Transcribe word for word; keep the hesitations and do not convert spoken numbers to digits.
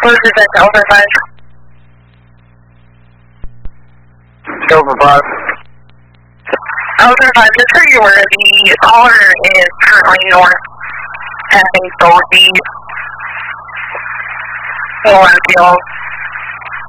First is at Delta five. Delta five. Delta five, just so you're aware, the caller is currently north, passing Goldie. One field.